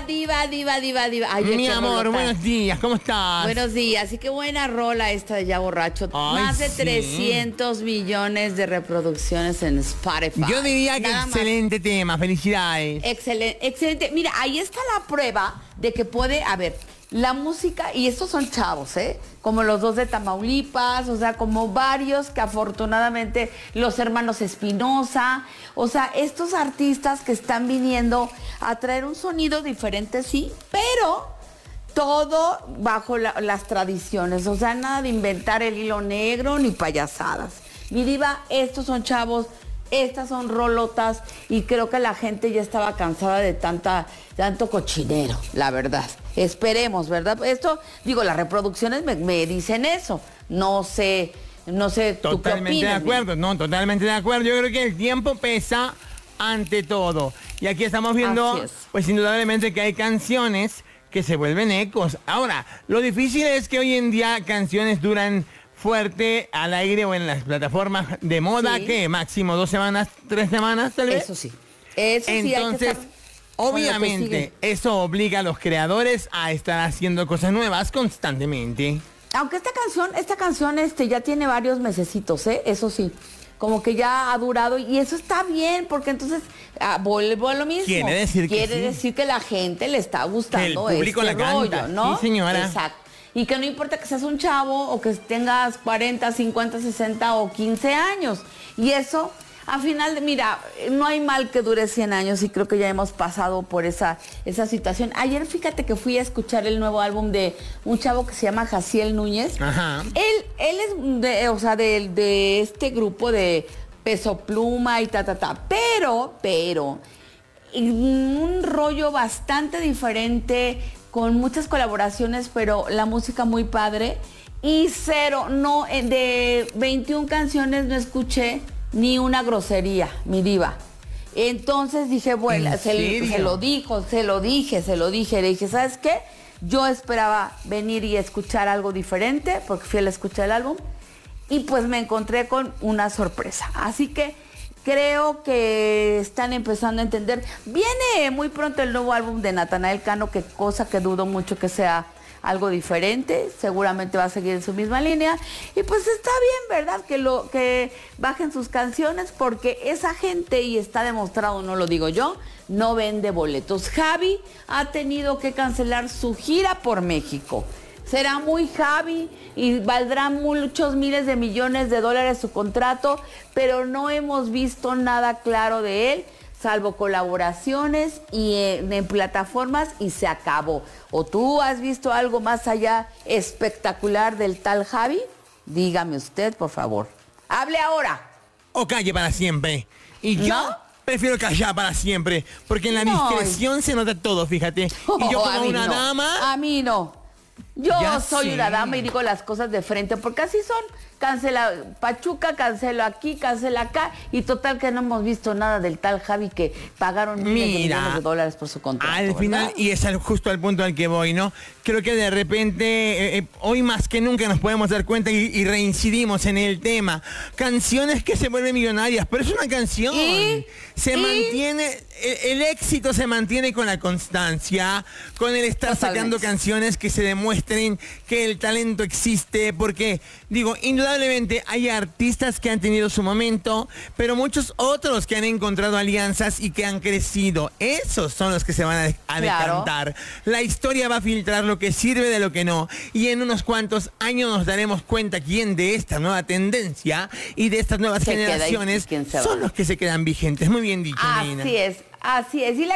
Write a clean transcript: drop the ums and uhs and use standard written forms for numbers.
diva. Ay, Mi qué amor, rolota. buenos días, ¿cómo estás? Buenos días, así que buena rola esta de Ya Borracho. Ay, Más de sí. 300 millones de reproducciones en Spotify. Yo diría que Nada más. excelente tema, felicidades. Excelente. Mira, ahí está la prueba de que puede, a ver, la música, y estos son chavos, como los dos de Tamaulipas, o sea, como varios que afortunadamente, los hermanos Espinosa, o sea, estos artistas que están viniendo a traer un sonido diferente, sí, pero todo bajo las tradiciones, o sea, nada de inventar el hilo negro ni payasadas. Mi diva, estos son chavos, estas son rolotas y creo que la gente ya estaba cansada de tanto cochinero, la verdad. Esperemos, ¿verdad? Esto, digo, las reproducciones me dicen eso. No sé, ¿tú qué Totalmente de opinas? acuerdo, no, totalmente de acuerdo. Yo creo que el tiempo pesa ante todo. Y aquí estamos viendo, Así es. pues indudablemente que hay canciones que se vuelven ecos. Ahora, lo difícil es que hoy en día canciones duran fuerte al aire o en las plataformas de moda, Sí. que máximo 2 semanas, 3 semanas tal vez. Eso sí, hay que Entonces, estar con lo que obviamente, sigue. eso obliga a los creadores a estar haciendo cosas nuevas constantemente. Aunque esta canción ya tiene varios mesecitos, eso sí. Como que ya ha durado y eso está bien, porque entonces vuelvo a lo mismo. Quiere decir que sí. decir que la gente le está gustando Que el público este la canta. rollo, ¿no? Sí, señora. Exacto. Y que no importa que seas un chavo o que tengas 40, 50, 60 o 15 años. Y eso, al final, mira, no hay mal que dure 100 años y creo que ya hemos pasado por esa situación. Ayer, fíjate que fui a escuchar el nuevo álbum de un chavo que se llama Jaciel Núñez. Ajá. Él es de este grupo de Peso Pluma y pero, un rollo bastante diferente, con muchas colaboraciones, pero la música muy padre. Y de 21 canciones no escuché ni una grosería, mi diva. Entonces dije, bueno, ¿En se serio? lo dije. Le dije, ¿sabes qué? Yo esperaba venir y escuchar algo diferente, porque fui a la escucha del álbum, y pues me encontré con una sorpresa. Así que creo que están empezando a entender. Viene muy pronto el nuevo álbum de Natanael Cano, que cosa que dudo mucho que sea algo diferente, seguramente va a seguir en su misma línea, y pues está bien, ¿verdad? Que bajen sus canciones, porque esa gente, y está demostrado, no lo digo yo, no vende boletos. Javi ha tenido que cancelar su gira por México. Será muy Javi y valdrá muchos miles de millones de dólares su contrato, pero no hemos visto nada claro de él, salvo colaboraciones y en plataformas, y se acabó. ¿O tú has visto algo más allá espectacular del tal Javi? Dígame usted, por favor. ¡Hable ahora! O calle para siempre. Y yo ¿No? prefiero callar para siempre, porque en la No. discreción se nota todo, fíjate. Y yo a como mí una no. dama... A mí no. Yo Ya soy sé. una dama y digo las cosas de frente, porque así son. Cancela Pachuca, cancela aquí, cancela acá, y total que no hemos visto nada del tal Javi que pagaron miles de millones de dólares por su contrato. Al final, ¿verdad? y es justo al punto al que voy, ¿no? Creo que de repente, hoy más que nunca nos podemos dar cuenta y reincidimos en el tema. Canciones que se vuelven millonarias, pero es una canción. Mantiene, el éxito se mantiene con la constancia, con el estar sacando canciones que se demuestren que el talento existe, porque, digo, indudablemente hay artistas que han tenido su momento, pero muchos otros que han encontrado alianzas y que han crecido. Esos son los que se van a decantar. La historia va a filtrar lo que sirve de lo que no, y en unos cuantos años nos daremos cuenta quién de esta nueva tendencia y de estas nuevas generaciones son los que se quedan vigentes. Muy bien dicho, Nina. Así es. Y la